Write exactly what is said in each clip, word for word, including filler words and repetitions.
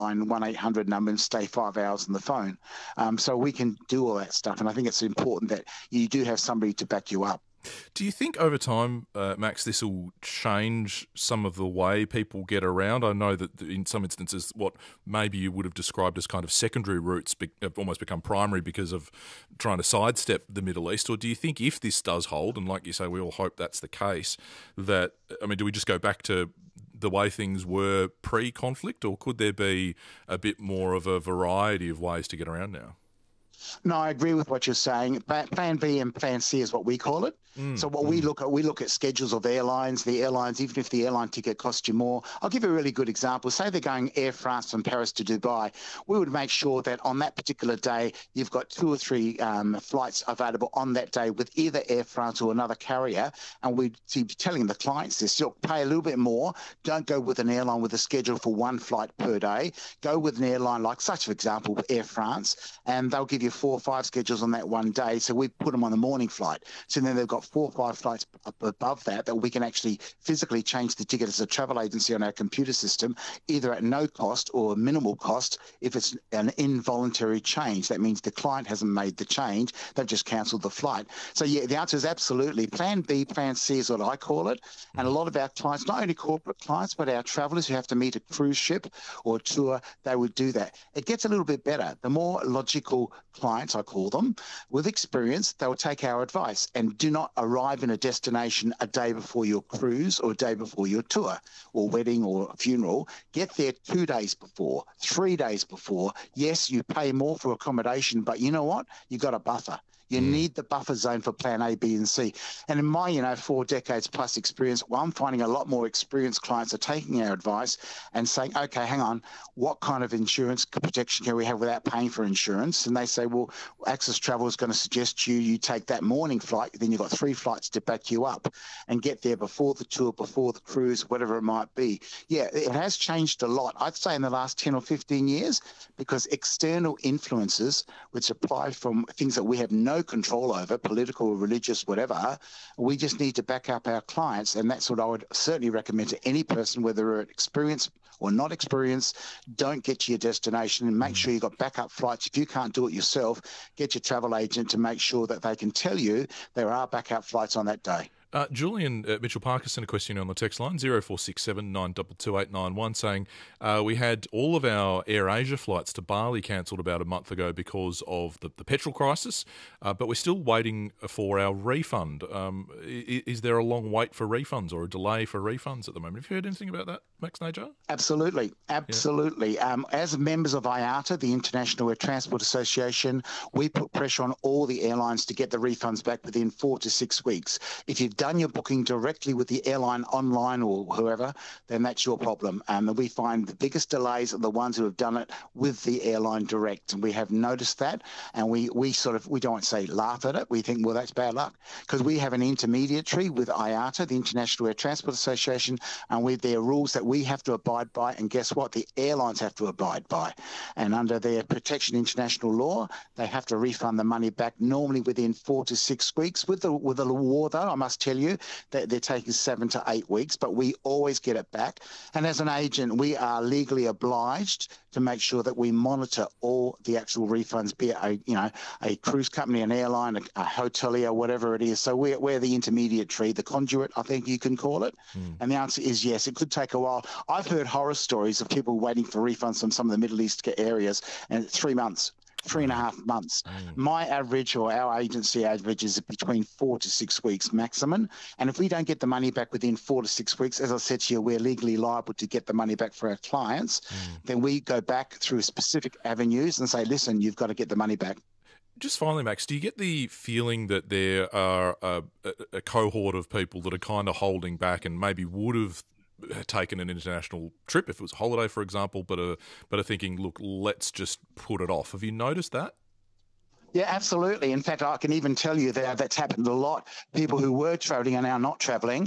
one eight hundred number and stay five hours on the phone. Um, so we can do all that stuff. And I think it's important that you do have somebody to back you up. Do you think over time, uh, Max, this will change some of the way people get around? I know that in some instances what maybe you would have described as kind of secondary routes be- have almost become primary because of trying to sidestep the Middle East. Or do you think if this does hold, and like you say, we all hope that's the case, that, I mean, do we just go back to the way things were pre-conflict, or could there be a bit more of a variety of ways to get around now? No, I agree with what you're saying. Plan B and Plan C is what we call it. Mm, so what mm. we look at, we look at schedules of airlines, the airlines, even if the airline ticket costs you more. I'll give you a really good example. Say they're going Air France from Paris to Dubai. We would make sure that on that particular day, you've got two or three um, flights available on that day with either Air France or another carrier. And we'd be telling the clients this, you'll pay a little bit more. Don't go with an airline with a schedule for one flight per day. Go with an airline like, such for example, Air France, and they'll give you four or five schedules on that one day. So we put them on the morning flight. So then they've got four or five flights up above that that we can actually physically change the ticket as a travel agency on our computer system, either at no cost or minimal cost. If it's an involuntary change, that means the client hasn't made the change. They've just cancelled the flight. So yeah, the answer is absolutely. Plan B, Plan C is what I call it. And a lot of our clients, not only corporate clients, but our travellers who have to meet a cruise ship or tour, they would do that. It gets a little bit better. The more logical clients, I call them, with experience, they will take our advice and do not arrive in a destination a day before your cruise or a day before your tour or wedding or funeral. Get there two days before, three days before. Yes, you pay more for accommodation, but you know what? You got a buffer. You need the buffer zone for Plan A, B, and C. And in my, you know, four decades plus experience, well, I'm finding a lot more experienced clients are taking our advice and saying, okay, hang on, what kind of insurance protection can we have without paying for insurance? And they say, well, Access Travel is going to suggest you you take that morning flight, then you've got three flights to back you up and get there before the tour, before the cruise, whatever it might be. Yeah, it has changed a lot, I'd say, in the last ten or fifteen years, because external influences, which apply from things that we have no control over, political, religious, whatever, we just need to back up our clients. And that's what I would certainly recommend to any person, whether they're experienced or not experienced. Don't get to your destination and make sure you've got backup flights. If you can't do it yourself, get your travel agent to make sure that they can tell you there are backup flights on that day. Uh, Julian uh, Mitchell-Parker sent a question on the text line, zero four six seven nine two two eight nine one, saying uh, we had all of our AirAsia flights to Bali cancelled about a month ago because of the, the petrol crisis, uh, but we're still waiting for our refund. Um, is, is there a long wait for refunds or a delay for refunds at the moment? Have you heard anything about that, Max Najar? Absolutely, absolutely. Yeah. Um, as members of I A T A, the International Air Transport Association, we put pressure on all the airlines to get the refunds back within four to six weeks. If you've done your booking directly with the airline online or whoever, then that's your problem. Um, and we find the biggest delays are the ones who have done it with the airline direct. And we have noticed that. And we, we sort of, we don't say laugh at it. We think, well, that's bad luck, because we have an intermediary with I A T A, the International Air Transport Association, and with their rules that we have to abide by. And guess what? The airlines have to abide by. And under their protection international law, they have to refund the money back normally within four to six weeks. With the, with the war, though, I must tell you, that they're taking seven to eight weeks, but we always get it back. And as an agent, we are legally obliged to make sure that we monitor all the actual refunds, be it a, you know, a cruise company, an airline, a, a hotelier, whatever it is. So we're, we're the intermediary, the conduit, I think you can call it. Mm. And the answer is yes, it could take a while. I've heard horror stories of people waiting for refunds from some of the Middle East areas, and three months. Three and a half months. Mm. My average, or our agency average, is between four to six weeks maximum. And if we don't get the money back within four to six weeks, as I said to you, we're legally liable to get the money back for our clients. Mm. Then we go back through specific avenues and say, listen, you've got to get the money back. Just finally, Max, do you get the feeling that there are a, a, a cohort of people that are kind of holding back and maybe would have taken an international trip if it was a holiday, for example, but are, but are thinking, look, let's just put it off? Have you noticed that? Yeah, absolutely. In fact, I can even tell you that that's happened a lot. People who were travelling are now not travelling.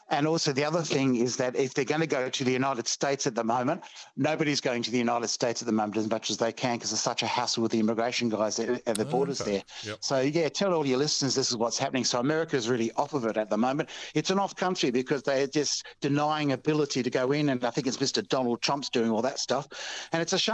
And also the other thing is that if they're going to go to the United States at the moment, nobody's going to the United States at the moment as much as they can because there's such a hassle with the immigration guys at, at the borders okay. there. Yep. So, yeah, tell all your listeners this is what's happening. So America's really off of it at the moment. It's an off country because they're just denying ability to go in, and I think it's Mister Donald Trump's doing all that stuff. And it's a shame.